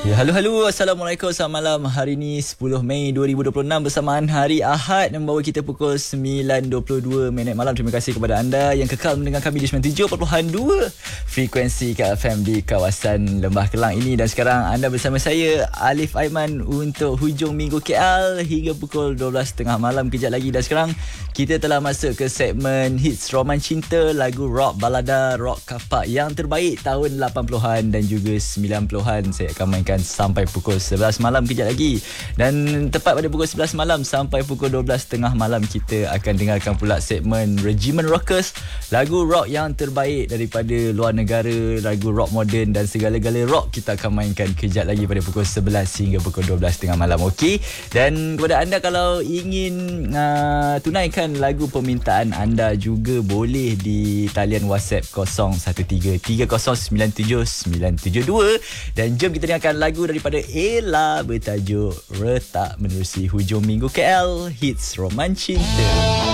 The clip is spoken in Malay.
Ya, halo. Assalamualaikum. Selamat malam. Hari ini 10 Mei 2026 bersamaan hari Ahad yang membawa kita pukul 9.22 malam. Terima kasih kepada anda yang kekal mendengar kami di 97.2 frekuensi KFM di kawasan Lembah Kelang ini. Dan sekarang anda bersama saya, Alif Aiman, untuk hujung minggu KL hingga pukul 12.30 malam kejap lagi. Dan sekarang kita telah masuk ke segmen hits roman cinta, lagu rock balada, rock kapak yang terbaik tahun 80-an dan juga 90-an. Saya akan mainkan sampai pukul 11 malam kejap lagi. Dan tepat pada pukul 11 malam sampai pukul 12.30 malam kita akan dengarkan pula segmen Regiment Rockers, lagu rock yang terbaik daripada luar negara, lagu rock moden dan segala-gala rock kita akan mainkan kejap lagi pada pukul 11 hingga pukul 12.30 malam. Okey. Dan kepada anda kalau ingin tunaikan lagu permintaan anda juga boleh di talian WhatsApp 0173097972. Dan jom kita dengarkan lagu daripada Ella bertajuk Retak menerusi hujung minggu KL Hits Roman Cinta.